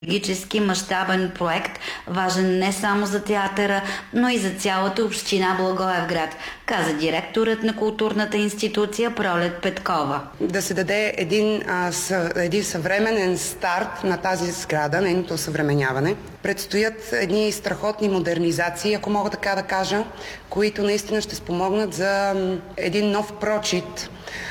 стратегически мащабен проект, важен не само за театъра, но и за цялата община Благоевград, каза директорът на културната институция Пролет Петкова. Да се даде един съвременен старт на тази сграда, нейното осъвременяване. Предстоят едни страхотни модернизации, ако мога така да кажа, които наистина ще спомогнат за един нов прочит,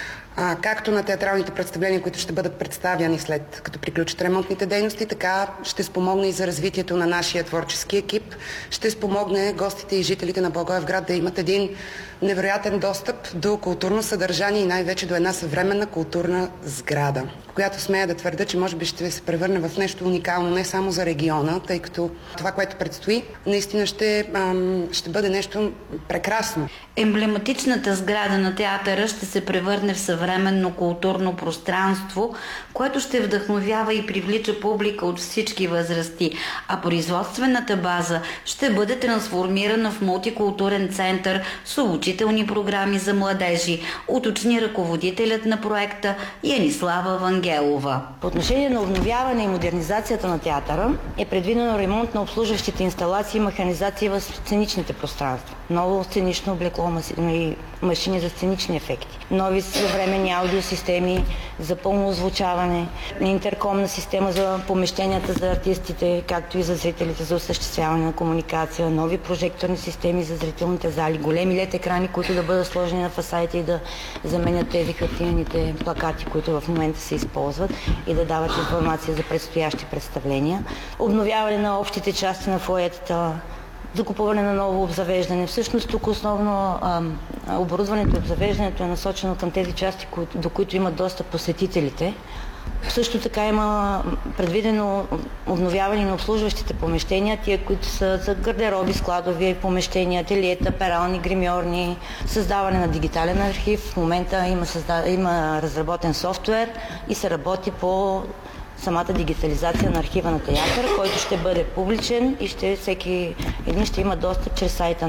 както на театралните представления, които ще бъдат представяни след като приключат ремонтните дейности, така ще спомогне и за развитието на нашия творчески екип. Ще спомогне гостите и жителите на Благоевград да имат един невероятен достъп до културно съдържание и най-вече до една съвременна културна сграда, която смея да твърда, че може би ще се превърне в нещо уникално не само за региона, тъй като това, което предстои, наистина ще бъде нещо прекрасно. Емблематичната сграда на театъра ще се превърне в съвременно културно пространство, което ще вдъхновява и привлича публика от всички възрасти, а производствената база ще бъде трансформирана в мултикултурен център с обучителни програми за младежи, уточни ръководителят на проекта Янислава Вангелова. По отношение на обновяване и модернизацията на театъра е предвидено ремонт на обслужващите инсталации и механизации в сценичните пространства. Ново сценично облекло и машини за сценични ефекти. Нови съвременни аудиосистеми за пълно озвучаване, интеркомна система за помещенията за артистите, както и за зрителите за осъществяване на комуникация, нови прожекторни системи за зрителните зали, големи LED екрани, които да бъдат сложени на фасадите и да заменят тези хартиените плакати, които в момента се използват и да дават информация за предстоящи представления. Обновяване на общите части на фоетата, закупуване на ново обзавеждане. Всъщност тук основно оборудването и обзавеждането е насочено към тези части, до които имат достъп посетителите. Също така има предвидено обновяване на обслужващите помещения, тия, които са за гардероби, складови помещения, ателиета, перални, гримьорни, създаване на дигитален архив. В момента има разработен софтуер и се работи по самата дигитализация на архива на театъра, който ще бъде публичен и всеки един ще има достъп чрез сайта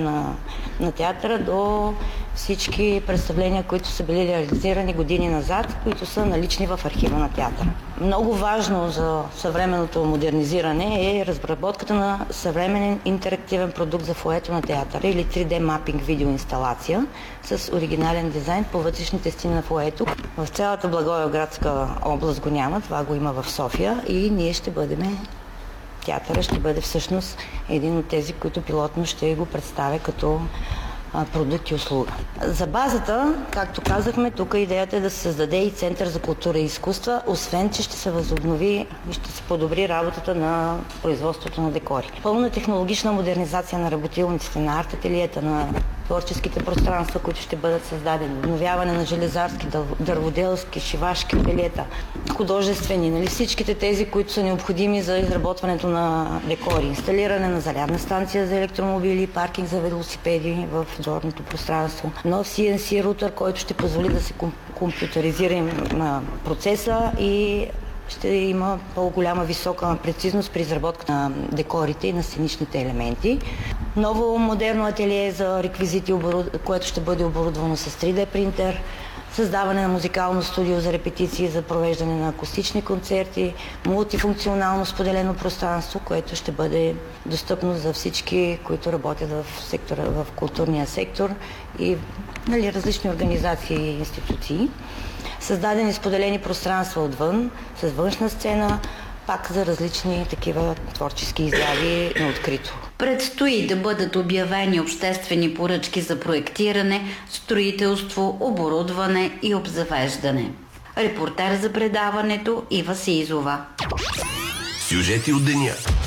на театъра до всички представления, които са били реализирани години назад, които са налични в архива на театъра. Много важно за съвременното модернизиране е разработката на съвременен интерактивен продукт за фоето на театъра или 3D мапинг видеоинсталация с оригинален дизайн по вътрешните стени на фоето. В цялата Благоевградска област го няма, това го има в София и ние ще бъдем, театъра ще бъде всъщност един от тези, които пилотно ще го представя като продукт и услуга. За базата, както казахме, тук идеята е да се създаде и Център за култура и изкуства, освен че ще се възобнови и ще се подобри работата на производството на декори. Пълна технологична модернизация на работилниците, на арт-ателиета, на творческите пространства, които ще бъдат създадени, обновяване на железарски, дърводелски, шивашки ателиета, художествени, всичките тези, които са необходими за изработването на декори, инсталиране на зарядна станция за електромобили, паркинг за велосипеди в дворното пространство, нов CNC рутер, който ще позволи да се компютъризира на процеса и ще има по-голяма висока прецизност при изработка на декорите и на сценичните елементи. Ново модерно ателие за реквизити, което ще бъде оборудвано с 3D принтер, създаване на музикално студио за репетиции, за провеждане на акустични концерти, мултифункционално споделено пространство, което ще бъде достъпно за всички, които работят в културния сектор и различни организации и институции. Създадени споделени пространства отвън, с външна сцена, пак за различни такива творчески изяви на открито. Предстои да бъдат обявени обществени поръчки за проектиране, строителство, оборудване и обзавеждане. Репортер за предаването Ива Сизова. Сюжети от деня.